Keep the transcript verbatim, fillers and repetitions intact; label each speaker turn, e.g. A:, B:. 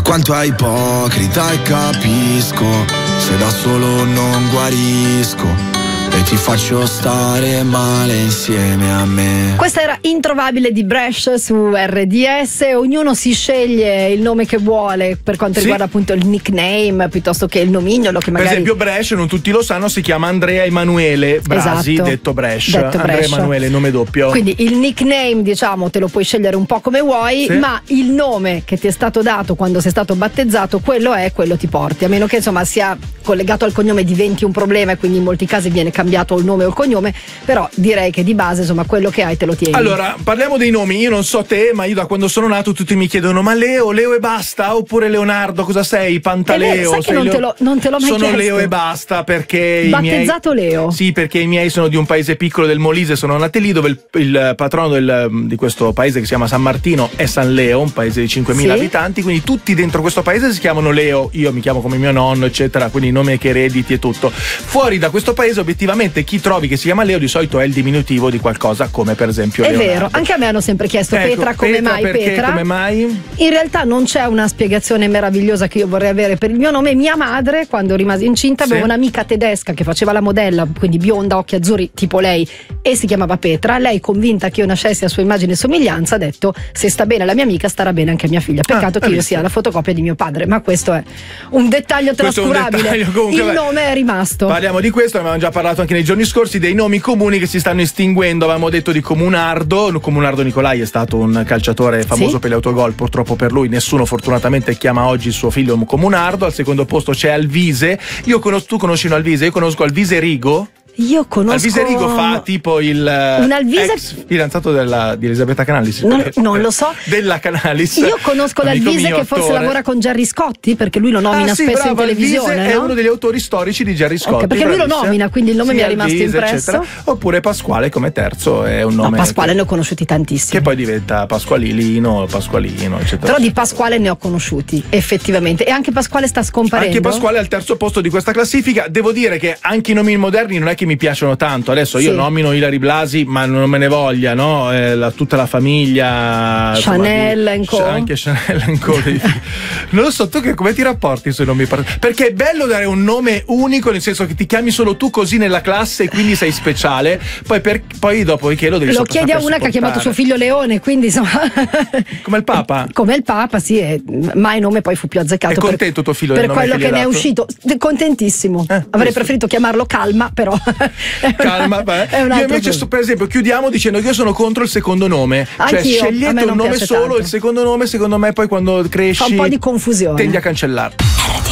A: Quanto è ipocrita e capisco, se da solo non guarisco e ti faccio stare male insieme a me.
B: Questa era Introvabile di Bresh su R D S. Ognuno si sceglie il nome che vuole per quanto
C: Sì.
B: riguarda appunto il nickname piuttosto che il nomignolo che magari...
C: Per esempio Bresh, non tutti lo sanno, si chiama Andrea Emanuele Brasi,
B: Esatto.
C: detto Bresh.
B: Detto
C: Andrea
B: Bresh.
C: Emanuele, nome doppio.
B: Quindi il nickname, diciamo, te lo puoi scegliere un po' come vuoi,
C: Sì.
B: ma il nome che ti è stato dato quando sei stato battezzato, quello è, quello ti porti, a meno che insomma sia collegato al cognome diventi un problema e quindi in molti casi viene cambiato il nome o il cognome, però direi che di base insomma quello che hai te lo tieni.
C: Allora, parliamo dei nomi. Io non so te, ma io da quando sono nato tutti mi chiedono: ma Leo, Leo e basta? Oppure Leonardo, cosa sei? Pantaleo?
B: sai che
C: sei
B: non
C: Leo?
B: te, lo, non te l'ho mai
C: Sono
B: chiesto.
C: Leo e basta perché
B: Battezzato
C: i miei...
B: Leo?
C: Sì, perché i miei sono di un paese piccolo del Molise, sono nati lì, dove il, il patrono del, di questo paese che si chiama San Martino è San Leo, un paese di cinquemila
B: Sì.
C: abitanti, quindi tutti dentro questo paese si chiamano Leo. Io mi chiamo come mio nonno, eccetera, quindi nome che erediti e tutto. Fuori da questo paese obiettivamente chi trovi che si chiama Leo di solito è il diminutivo di qualcosa, come per esempio
B: È
C: Leonardo.
B: vero, anche a me hanno sempre chiesto
C: Ecco,
B: Petra come
C: Petra,
B: mai
C: perché,
B: Petra.
C: come mai?
B: In realtà non c'è una spiegazione meravigliosa che io vorrei avere per il mio nome. Mia madre, quando rimase incinta,
C: Sì.
B: aveva un'amica tedesca che faceva la modella, quindi bionda, occhi azzurri, tipo lei, e si chiamava Petra. Lei, convinta che io nascessi a sua immagine e somiglianza, ha detto: se sta bene la mia amica, starà bene anche mia figlia. Peccato
C: Ah,
B: che io
C: visto.
B: sia la fotocopia di mio padre, ma questo è un dettaglio
C: Questo è un
B: trascurabile.
C: dettaglio, comunque,
B: il
C: vai.
B: nome è rimasto.
C: Parliamo di questo, avevamo già parlato anche nei giorni scorsi dei nomi comuni che si stanno estinguendo. Avevamo detto di Comunardo. Comunardo Nicolai è stato un calciatore famoso
B: Sì.
C: per gli autogol, purtroppo per lui nessuno fortunatamente chiama oggi il suo figlio Comunardo. Al secondo posto c'è Alvise. Io conosco, tu conosci un Alvise? Io conosco Alvise Rigo.
B: Io conosco
C: Alvise Rigo fa tipo il
B: Un Alvise-
C: ex fidanzato della, di Elisabetta Canalis.
B: Non- non lo so.
C: Della Canalis.
B: Io conosco
C: Amico
B: l'Alvise
C: mio,
B: che forse
C: attore.
B: lavora con Gerry Scotti, perché lui lo nomina
C: Ah, sì,
B: spesso
C: bravo,
B: in televisione.
C: Alvise è
B: no?
C: uno degli autori storici di Gerry Scotti.
B: Ok, perché lui lo
C: bravissima.
B: nomina, quindi il nome
C: Sì,
B: mi è rimasto
C: Alvise,
B: impresso.
C: eccetera. Oppure Pasquale come terzo è un
B: No,
C: nome
B: Pasquale
C: che,
B: ne ho conosciuti tantissimi.
C: che poi diventa Pasqualino, Pasqualino, eccetera.
B: Però di Pasquale ne ho conosciuti, effettivamente. E anche Pasquale sta scomparendo.
C: Anche Pasquale è al terzo posto di questa classifica. Devo dire che anche i nomi moderni non è che mi piacciono tanto. Adesso io
B: Sì.
C: nomino Ilari Blasi, ma non me ne voglia, no? Eh, la- tutta la famiglia.
B: Chanel
C: insomma,
B: and
C: di-
B: Co.
C: Anche Chanel and Co. Non lo so, tu che, come ti rapporti sui nomi? par- Perché è bello dare un nome unico, nel senso che ti chiami solo tu così nella classe e quindi sei speciale. Poi, per, poi dopo che lo devi
B: Lo
C: sopra-
B: chiedi a
C: saper
B: una che ha chiamato suo
C: supportare.
B: figlio Leone, quindi insomma.
C: Come il Papa?
B: Come il Papa, sì, e mai il nome poi fu più azzeccato.
C: È
B: per-
C: contento tuo figlio
B: Per
C: del nome
B: quello
C: che gli
B: che
C: hai
B: ne è
C: dato?
B: uscito. Contentissimo.
C: Eh,
B: Avrei
C: visto.
B: preferito chiamarlo Calma, però. è una-
C: Calma, beh.
B: è un
C: Io
B: altro
C: invece,
B: punto.
C: sto- per esempio, chiudiamo dicendo che io sono contro il secondo nome. Cioè,
B: Anch'io, a me
C: scegliete
B: non
C: un nome
B: piace
C: solo,
B: tanto.
C: il secondo nome, secondo me, poi quando cresci
B: Fa un po' di confusione.
C: tendi a cancellarlo.